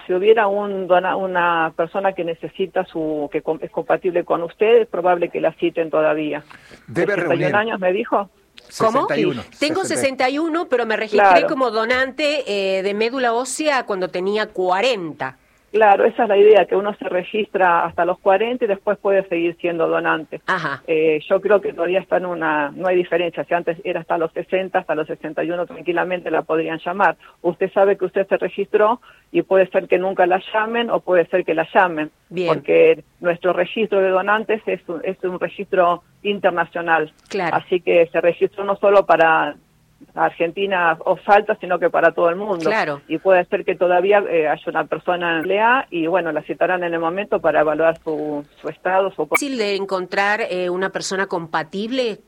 si hubiera una persona que necesita es compatible con usted, es probable que la citen todavía. Debe 61 reunir. años, me dijo. ¿Cómo? 61. Tengo 61, pero me registré Claro. como donante de médula ósea cuando tenía 40. Claro, esa es la idea, que uno se registra hasta los 40 y después puede seguir siendo donante. Ajá. Yo creo que todavía está no hay diferencia. Si antes era hasta los 60, hasta los 61 tranquilamente la podrían llamar. Usted sabe que usted se registró y puede ser que nunca la llamen o puede ser que la llamen. Bien. Porque nuestro registro de donantes es un registro internacional. Claro. Así que se registró no solo para Argentina o Salta, sino que para todo el mundo. Claro. Y puede ser que todavía haya una persona en LEA y bueno, la citarán en el momento para evaluar su estado. ¿Es fácil de encontrar una persona compatible?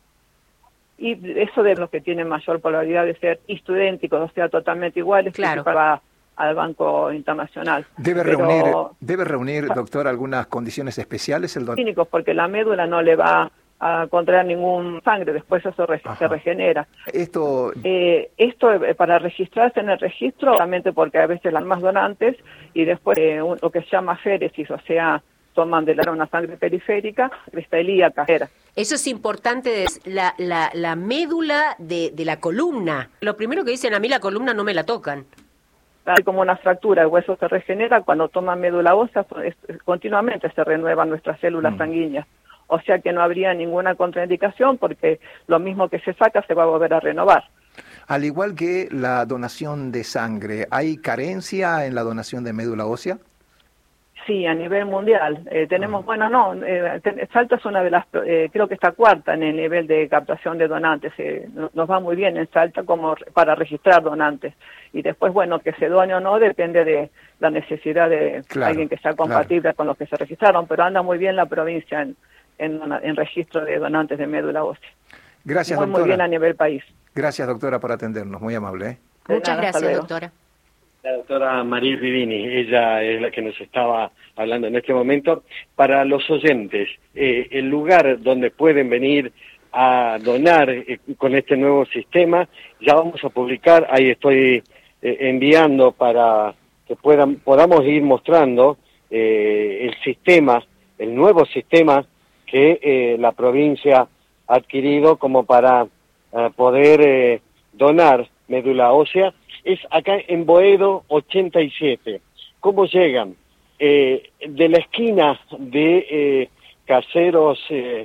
Y eso de los que tienen mayor probabilidad de ser idénticos, o sea, totalmente iguales, Claro. que va al Banco Internacional. Debe reunir, doctor, algunas condiciones especiales el donante. Clínicos, porque la médula no le va a contraer ningún sangre, después eso se regenera. Esto Para registrarse en el registro, solamente porque a veces las más donantes y después lo que se llama féresis, o sea, toman de una sangre periférica, crista ilíaca. Eso es importante, la médula de la columna. Lo primero que dicen, a mí la columna no me la tocan. Hay como una fractura, el hueso se regenera, cuando toman médula ósea, continuamente se renuevan nuestras células sanguíneas. O sea que no habría ninguna contraindicación porque lo mismo que se saca se va a volver a renovar. Al igual que la donación de sangre, ¿hay carencia en la donación de médula ósea? Sí, a nivel mundial. Tenemos, Salta es una de las, creo que está cuarta en el nivel de captación de donantes. Nos va muy bien en Salta como para registrar donantes. Y después, bueno, que se done o no depende de la necesidad de alguien que sea compatible con los que se registraron, pero anda muy bien la provincia en registro de donantes de médula ósea. Gracias, doctora. Muy bien a nivel país. Gracias, doctora, por atendernos. Muy amable. Muchas gracias, doctora. La doctora María Ridini, ella es la que nos estaba hablando en este momento. Para los oyentes, el lugar donde pueden venir a donar con este nuevo sistema, ya vamos a publicar, ahí estoy enviando para que podamos ir mostrando el sistema, el nuevo sistema que la provincia ha adquirido como para poder donar médula ósea. Es acá en Boedo 87. ¿Cómo llegan? De la esquina de Caseros,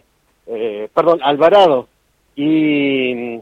Alvarado y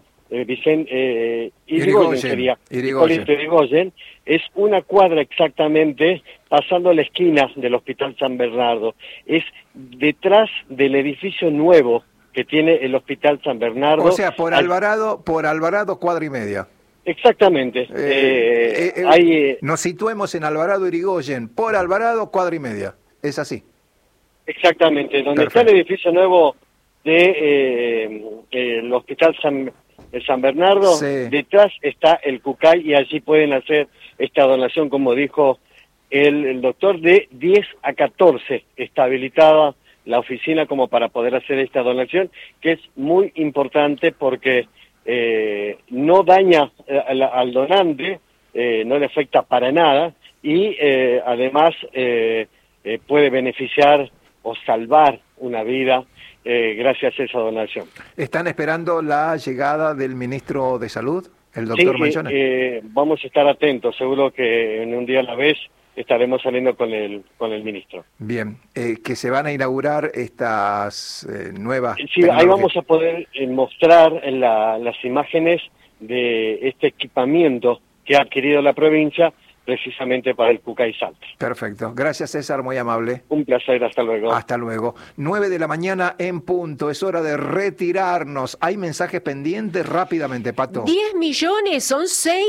Irigoyen, es una cuadra exactamente pasando la esquina del Hospital San Bernardo. Es detrás del edificio nuevo que tiene el Hospital San Bernardo. O sea, por Alvarado, cuadra y media. Exactamente. Nos situemos en Alvarado Irigoyen, por Alvarado, cuadra y media. Es así. Exactamente, donde está el edificio nuevo de el Hospital San Bernardo, detrás está el CUCAI y allí pueden hacer esta donación, como dijo el doctor, de 10 a 14 está habilitada la oficina como para poder hacer esta donación, que es muy importante porque no daña al donante, no le afecta para nada y además puede beneficiar o salvar una vida gracias a esa donación. ¿Están esperando la llegada del ministro de Salud, el doctor Manchona? Vamos a estar atentos, seguro que en un día a la vez estaremos saliendo con el ministro. Bien, que se van a inaugurar estas nuevas... Sí, ahí vamos a poder mostrar las imágenes de este equipamiento que ha adquirido la provincia precisamente para el CUCAI Salta. Perfecto. Gracias, César, muy amable. Un placer, hasta luego. Hasta luego. 9 de la mañana en punto, es hora de retirarnos. ¿Hay mensajes pendientes? Rápidamente, Pato. 10 millones son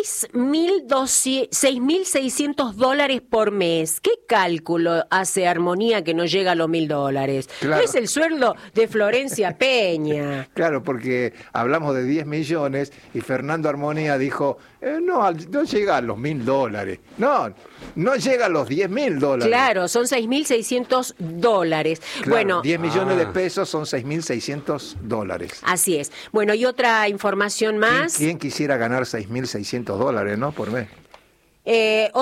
$6.600 por mes. ¿Qué cálculo hace Armonía que no llega a los $1.000? Claro. Es el sueldo de Florencia Peña. Claro, porque hablamos de 10 millones y Fernando Armonía dijo, no llega a los $1.000. No llega a los $10.000. Claro, son $6.600. Claro, Bueno, 10 millones de pesos son $6.600. Así es. Bueno, y otra información más. ¿Quién quisiera ganar $6.600, no? Por mes.